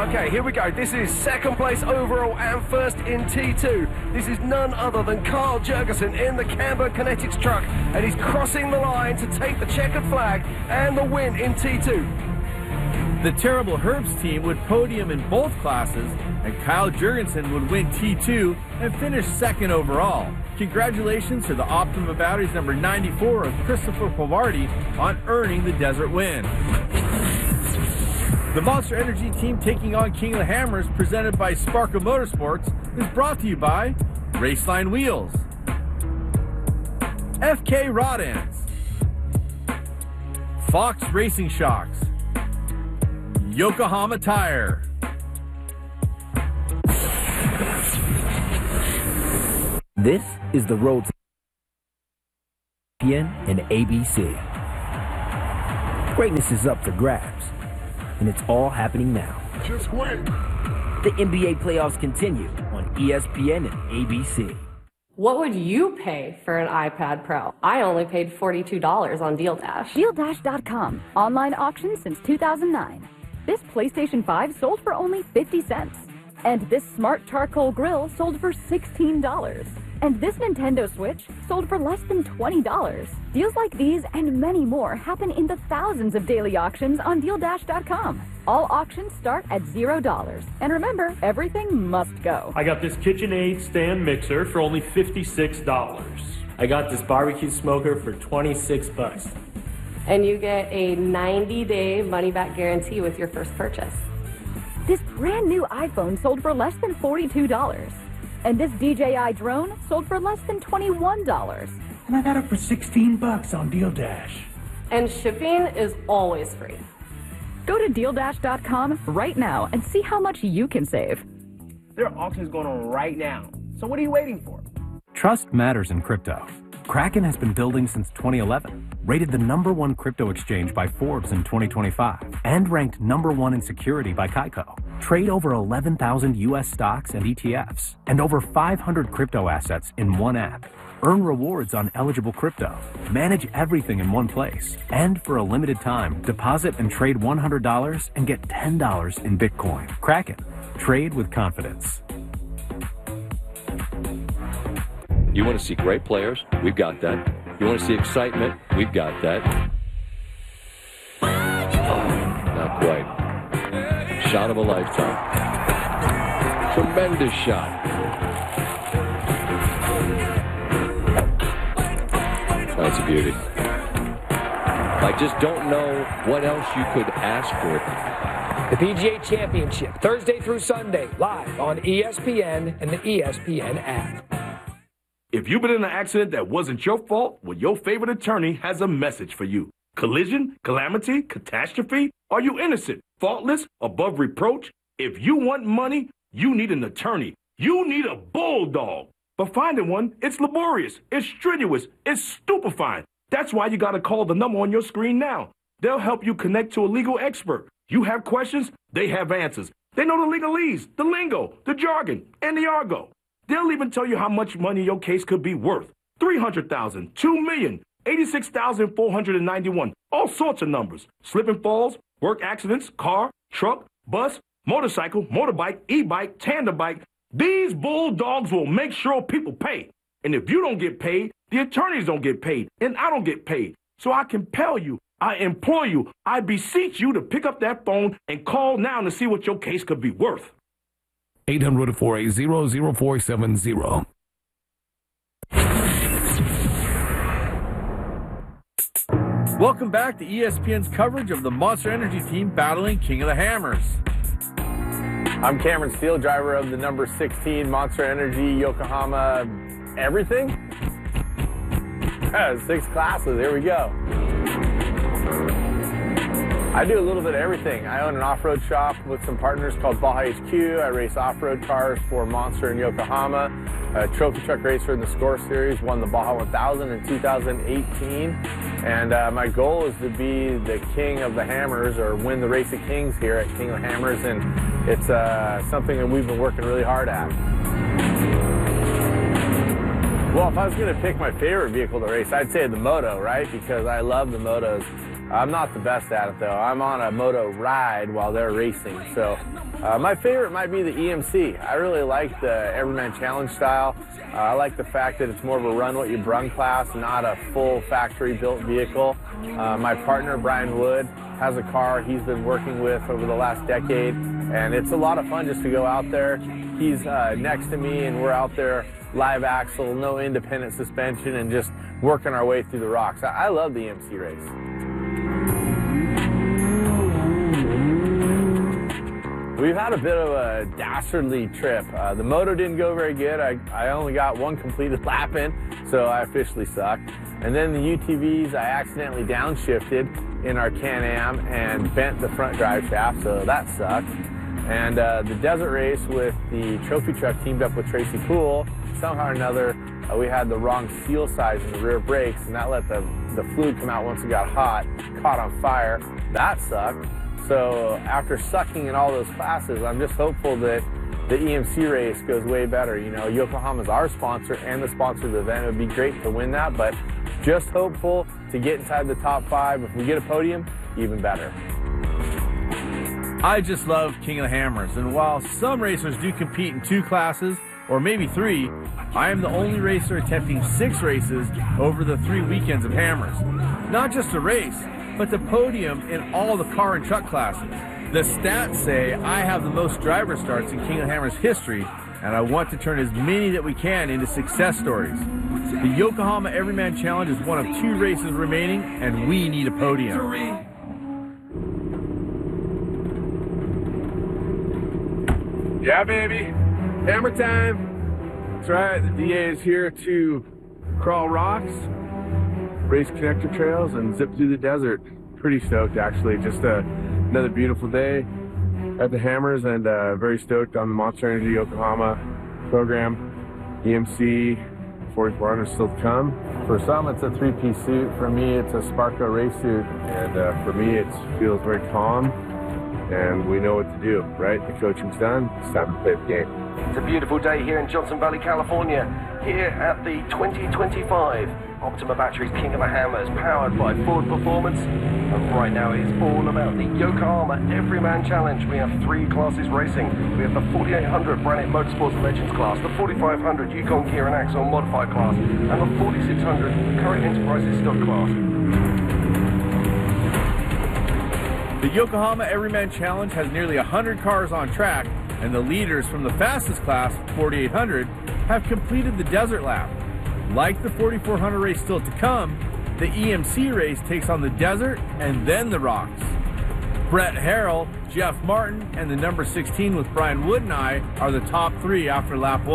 Okay, here we go. This is second place overall and first in T2. This is none other than Carl Jurgensen in the Camber Kinetics truck, and he's crossing the line to take the checkered flag and the win in T2. The Terrible Herbs team would podium in both classes, and Kyle Jurgensen would win T2 and finish second overall. Congratulations to the Optima Batteries number 94 of Christopher Povardi on earning the desert win. The Monster Energy team taking on King of the Hammers, presented by Sparco Motorsports, is brought to you by Raceline Wheels, FK Rod Ends, Fox Racing Shocks, Yokohama Tire. This is the road to ESPN and ABC. Greatness is up for grabs, and it's all happening now. Just wait. The NBA playoffs continue on ESPN and ABC. What would you pay for an iPad Pro? I only paid $42 on DealDash. DealDash.com. Online auction since 2009. This PlayStation 5 sold for only 50 cents. And this smart charcoal grill sold for $16. And this Nintendo Switch sold for less than $20. Deals like these and many more happen in the thousands of daily auctions on DealDash.com. All auctions start at $0. And remember, everything must go. I got this KitchenAid stand mixer for only $56. I got this barbecue smoker for $26. And you get a 90-day money-back guarantee with your first purchase. This brand new iPhone sold for less than $42. And this DJI drone sold for less than $21. And I got it for $16 on DealDash. And shipping is always free. Go to DealDash.com right now and see how much you can save. There are auctions going on right now. So what are you waiting for? Trust matters in crypto. Kraken has been building since 2011, rated the #1 crypto exchange by Forbes in 2025, and ranked #1 in security by Kaiko. Trade over 11,000 US stocks and ETFs, and over 500 crypto assets in one app. Earn rewards on eligible crypto. Manage everything in one place. And for a limited time, deposit and trade $100 and get $10 in Bitcoin. Kraken. Trade with confidence. You want to see great players? We've got that. You want to see excitement? We've got that. Oh, not quite. Shot of a lifetime. Tremendous shot. That's a beauty. I just don't know what else you could ask for. The PGA Championship, Thursday through Sunday, live on ESPN and the ESPN app. If you've been in an accident that wasn't your fault, well, your favorite attorney has a message for you. Collision, calamity, catastrophe? Are you innocent, faultless, above reproach? If you want money, you need an attorney. You need a bulldog. But finding one, it's laborious, it's strenuous, it's stupefying. That's why you gotta call the number on your screen now. They'll help you connect to a legal expert. You have questions, they have answers. They know the legalese, the lingo, the jargon, and the argot. They'll even tell you how much money your case could be worth. $300,000, $2 million, $86,491, all sorts of numbers. Slip and falls, work accidents, car, truck, bus, motorcycle, motorbike, e-bike, tandem bike. These bulldogs will make sure people pay. And if you don't get paid, the attorneys don't get paid, and I don't get paid. So I compel you, I implore you, I beseech you to pick up that phone and call now to see what your case could be worth. 800-480-0470. Welcome back to ESPN's coverage of the Monster Energy team battling King of the Hammers. I'm Cameron Steele, driver of the number 16 Monster Energy Yokohama everything. 6 classes, here we go. I do a little bit of everything. I own an off-road shop with some partners called Baja HQ. I race off-road cars for Monster in Yokohama. A trophy truck racer in the Score Series, won the Baja 1000 in 2018. And my goal is to be the king of the hammers, or win the Race of Kings here at King of the Hammers. And it's something that we've been working really hard at. Well, if I was going to pick my favorite vehicle to race, I'd say the Moto, right? Because I love the Motos. I'm not the best at it, though. I'm on a moto ride while they're racing. So my favorite might be the EMC. I really like the Everyman Challenge style. I like the fact that it's more of a run what you brung class, not a full factory-built vehicle. My partner, Brian Wood, has a car he's been working with over the last decade, and it's a lot of fun just to go out there. He's next to me, and we're out there live axle, no independent suspension, and just working our way through the rocks. I love the EMC race. We've had a bit of a dastardly trip. The moto didn't go very good. I only got one completed lap in, so I officially sucked. And then the UTVs, I accidentally downshifted in our Can-Am and bent the front drive shaft, so that sucked. And the desert race with the trophy truck teamed up with Tracy Poole, somehow or another, we had the wrong seal size in the rear brakes, and that let the fluid come out once it got hot, caught on fire. That sucked. So after sucking in all those classes, I'm just hopeful that the EMC race goes way better. You know, Yokohama's our sponsor and the sponsor of the event. It would be great to win that, but just hopeful to get inside the top 5. If we get a podium, even better. I just love King of the Hammers, and while some racers do compete in 2 classes, or maybe 3, I am the only racer attempting 6 races over the 3 weekends of Hammers. Not just a race, but the podium in all the car and truck classes. The stats say I have the most driver starts in King of the Hammers history, and I want to turn as many that we can into success stories. The Yokohama Everyman Challenge is one of 2 races remaining, and we need a podium. Yeah, baby. Hammer time. That's right. The DA is here to crawl rocks, race connector trails, and zip through the desert. Pretty stoked, actually. Just another beautiful day at the Hammers, and very stoked on the Monster Energy Yokohama program. EMC 4400 still to come. For some, it's a 3-piece suit. For me, it's a Sparco race suit. And for me, it feels very calm, and we know what to do, right? The coaching's done. It's time to play the game. It's a beautiful day here in Johnson Valley, California, here at the 2025 Optima Batteries King of the Hammers, powered by Ford Performance. And right now it is all about the Yokohama Everyman Challenge. We have 3 classes racing. We have the 4800 Branett Motorsports Legends class, the 4500 Yukon Gear and Axle Modified class, and the 4600 Current Enterprises Stock class. The Yokohama Everyman Challenge has nearly 100 cars on track, and the leaders from the fastest class, 4800, have completed the desert lap. Like the 4400 race still to come, the EMC race takes on the desert and then the rocks. Brett Harrell, Jeff Martin, and the number 16 with Brian Wood and I are the top 3 after lap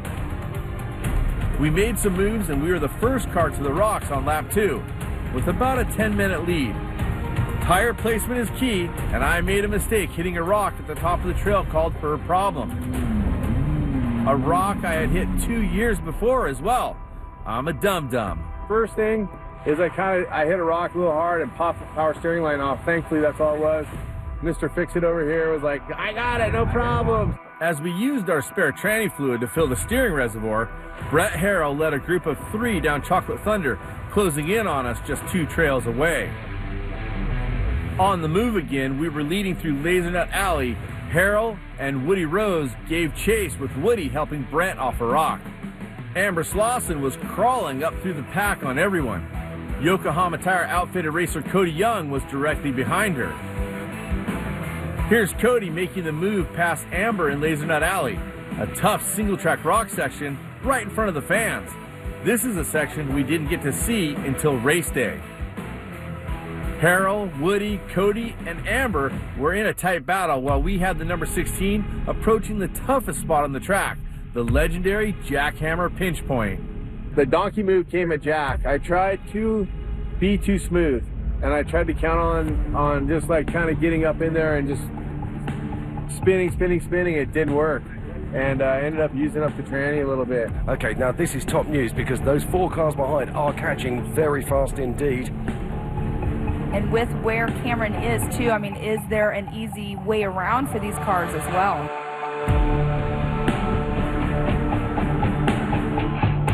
1. We made some moves, and we were the first car to the rocks on lap 2, with about a 10-minute lead. Tire placement is key, and I made a mistake hitting a rock at the top of the trail called for a problem. A rock I had hit 2 years before as well. I'm a dum-dum. First thing is I hit a rock a little hard and popped the power steering line off. Thankfully, that's all it was. Mr. Fix-It over here was like, I got it, no problem. As we used our spare tranny fluid to fill the steering reservoir, Brett Harrell led a group of 3 down Chocolate Thunder, closing in on us just 2 trails away. On the move again, we were leading through Lasernut Alley. Harrell and Woody Rose gave chase, with Woody helping Brent off a rock. Amber Slauson was crawling up through the pack on everyone. Yokohama Tire outfitted racer Cody Young was directly behind her. Here's Cody making the move past Amber in Lasernut Alley, a tough single-track rock section right in front of the fans. This is a section we didn't get to see until race day. Harrell, Woody, Cody, and Amber were in a tight battle while we had the number 16 approaching the toughest spot on the track, the legendary Jackhammer pinch point. The donkey move came at Jack. I tried to be too smooth, and I tried to count on just like kind of getting up in there and just spinning. It didn't work. And I ended up using up the tranny a little bit. Okay, now this is top news because those 4 cars behind are catching very fast indeed. And with where Cameron is too, I mean, is there an easy way around for these cars as well?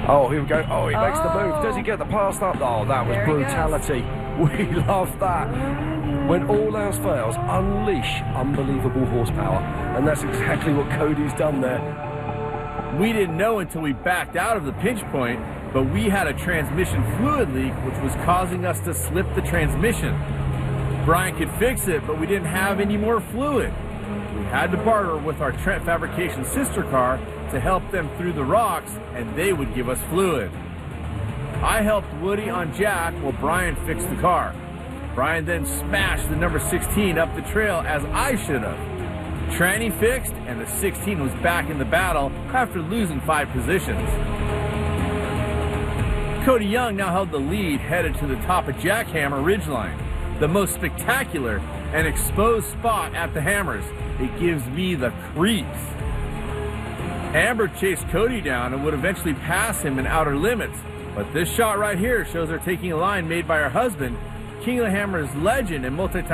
Oh, here we go. Oh, he makes the move. Does he get the pass up? Oh, that was There he brutality. We love that. When all else fails, unleash unbelievable horsepower. And that's exactly what Cody's done there. We didn't know until we backed out of the pinch point, but we had a transmission fluid leak which was causing us to slip the transmission. Brian could fix it, but we didn't have any more fluid. We had to barter with our Trent Fabrication sister car to help them through the rocks, and they would give us fluid. I helped Woody on Jack while Brian fixed the car. Brian then smashed the number 16 up the trail as I should have. Tranny fixed, and the 16 was back in the battle after losing 5 positions. Cody Young now held the lead headed to the top of Jackhammer Ridgeline, the most spectacular and exposed spot at the Hammers. It gives me the creeps. Amber chased Cody down and would eventually pass him in outer limits, but this shot right here shows her taking a line made by her husband, King of the Hammers legend and multi-time